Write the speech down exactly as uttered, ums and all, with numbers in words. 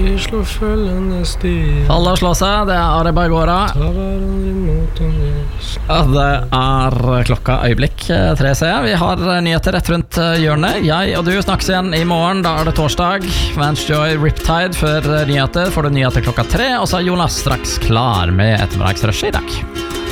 Vi slår følgende sti. Alle slå seg, det er Ari Bargora. Ta hverandre imot om vi Ja, det er klokka øyeblikk tre, ser jeg. Vi har nyheter rett rundt hjørnet. Jeg og du snakkes igjen i morgen, da er det torsdag. Vance Joy Riptide før nyheter. Får du nyheter klokka tre, og så er Jonas straks klar med ettermiddagsrush i dag.